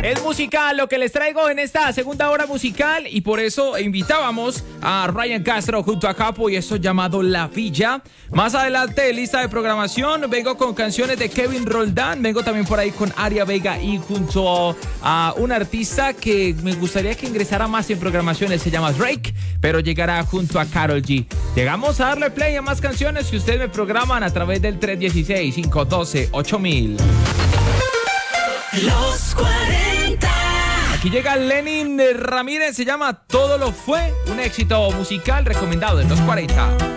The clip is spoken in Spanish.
Es musical lo que les traigo en esta segunda hora musical y por eso invitábamos a Ryan Castro junto a Capo y esto llamado La Villa. Más adelante, lista de programación, vengo con canciones de Kevin Roldán, vengo también por ahí con Aria Vega y junto a un artista que me gustaría que ingresara más en programaciones, se llama Drake, pero llegará junto a Karol G. Llegamos a darle play a más canciones que ustedes me programan a través del 316-512-8000. Los 40. Aquí llega Lenin Ramírez, se llama Todo lo fue, un éxito musical recomendado en los 40.